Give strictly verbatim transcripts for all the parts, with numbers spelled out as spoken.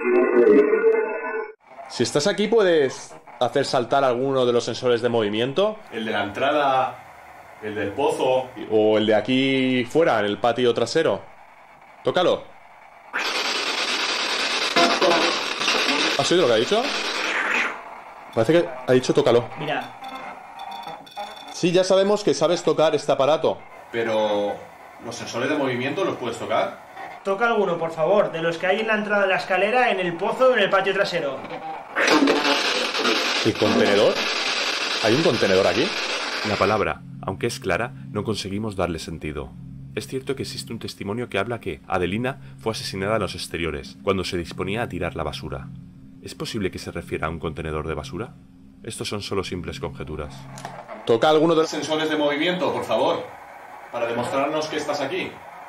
Si estás aquí, ¿puedes hacer saltar alguno de los sensores de movimiento? El de la entrada, el del pozo o el de aquí fuera, en el patio trasero. Tócalo. ¿Has oído lo que ha dicho? Parece que ha dicho tócalo. Mira. Sí, ya sabemos que sabes tocar este aparato. Pero... ¿los sensores de movimiento los puedes tocar? Toca alguno, por favor, de los que hay en la entrada de la escalera, en el pozo o en el patio trasero. ¿El contenedor? ¿Hay un contenedor aquí? La palabra, aunque es clara, no conseguimos darle sentido. Es cierto que existe un testimonio que habla que Adelina fue asesinada en los exteriores, cuando se disponía a tirar la basura. ¿Es posible que se refiera a un contenedor de basura? Estos son solo simples conjeturas. Toca alguno de los sensores de movimiento, por favor, para demostrarnos que estás aquí.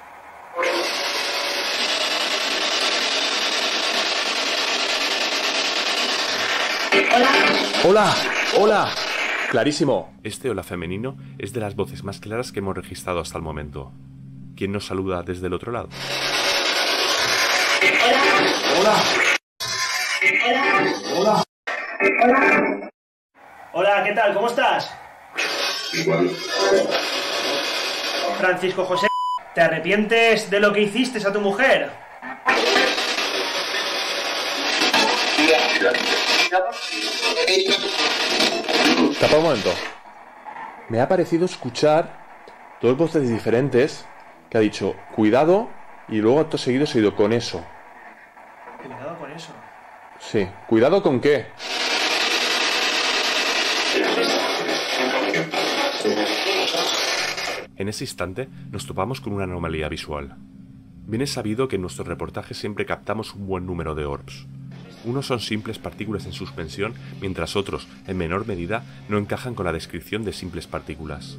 Hola. ¡Hola! ¡Hola! Clarísimo. Este hola femenino es de las voces más claras que hemos registrado hasta el momento. ¿Quién nos saluda desde el otro lado? ¡Hola! Hola. ¡Hola! Hola. Hola, ¿qué tal? ¿Cómo estás? Francisco José, ¿te arrepientes de lo que hiciste a tu mujer? Tapa un momento. Me ha parecido escuchar dos voces diferentes que ha dicho cuidado y luego acto seguido se ha ido con eso. Cuidado con eso. Sí. ¿Cuidado con qué? En ese instante nos topamos con una anomalía visual. Bien es sabido que en nuestros reportajes siempre captamos un buen número de orbs. Unos son simples partículas en suspensión, mientras otros, en menor medida, no encajan con la descripción de simples partículas.